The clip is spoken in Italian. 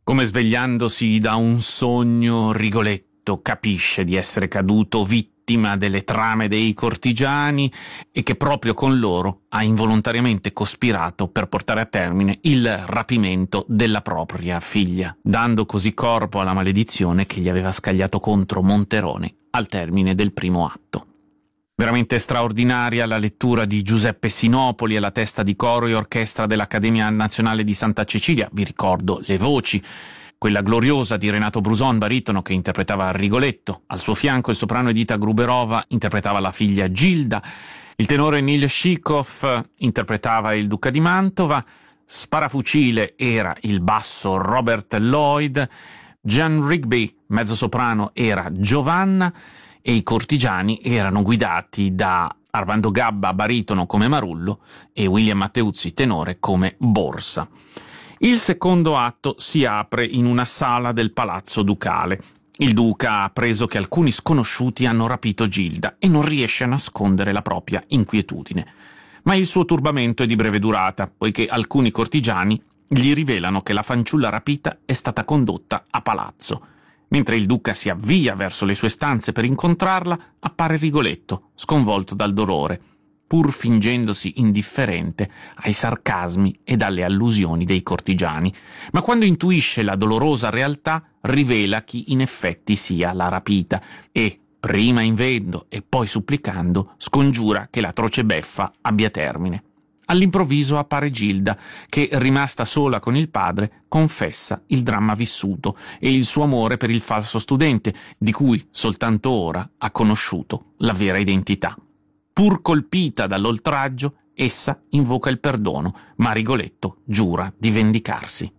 Come svegliandosi da un sogno, Rigoletto capisce di essere caduto vittima delle trame dei cortigiani e che proprio con loro ha involontariamente cospirato per portare a termine il rapimento della propria figlia, dando così corpo alla maledizione che gli aveva scagliato contro Monterone al termine del primo atto. Veramente straordinaria la lettura di Giuseppe Sinopoli alla testa di coro e orchestra dell'Accademia Nazionale di Santa Cecilia. Vi ricordo le voci: quella gloriosa di Renato Bruson, baritono, che interpretava Rigoletto. Al suo fianco il soprano Edita Gruberova interpretava la figlia Gilda. Il tenore Neil Shikov interpretava il duca di Mantova. Sparafucile era il basso Robert Lloyd. Jan Rigby, mezzosoprano, era Giovanna. E i cortigiani erano guidati da Armando Gabba, baritono, come Marullo, e William Matteuzzi, tenore, come Borsa. Il secondo atto si apre in una sala del palazzo ducale. Il duca ha appreso che alcuni sconosciuti hanno rapito Gilda e non riesce a nascondere la propria inquietudine. Ma il suo turbamento è di breve durata, poiché alcuni cortigiani gli rivelano che la fanciulla rapita è stata condotta a palazzo. Mentre il duca si avvia verso le sue stanze per incontrarla, appare Rigoletto, sconvolto dal dolore, pur fingendosi indifferente ai sarcasmi e alle allusioni dei cortigiani. Ma quando intuisce la dolorosa realtà, rivela chi in effetti sia la rapita e, prima invendo e poi supplicando, scongiura che l'atroce beffa abbia termine. All'improvviso appare Gilda, che, rimasta sola con il padre, confessa il dramma vissuto e il suo amore per il falso studente, di cui soltanto ora ha conosciuto la vera identità. Pur colpita dall'oltraggio, essa invoca il perdono, ma Rigoletto giura di vendicarsi.